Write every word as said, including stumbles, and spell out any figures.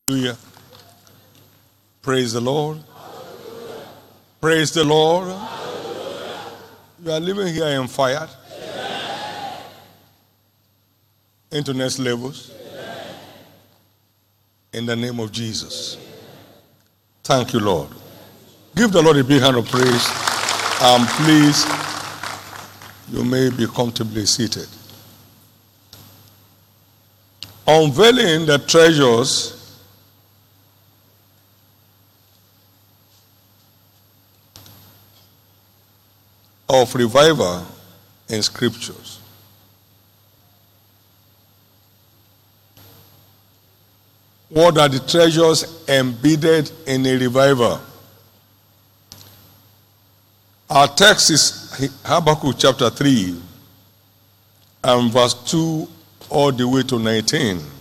Hallelujah. Praise the Lord. Hallelujah. Praise the Lord. Hallelujah. You are living here and fired. Amen. Into next levels. Amen. In the name of Jesus. Amen. Thank you, Lord. Give the Lord a big hand of praise. And please, you may be comfortably seated. Unveiling the treasures of revival in scriptures. What are the treasures embedded in a revival? Our text is Habakkuk chapter three and verse two all the way to nineteen.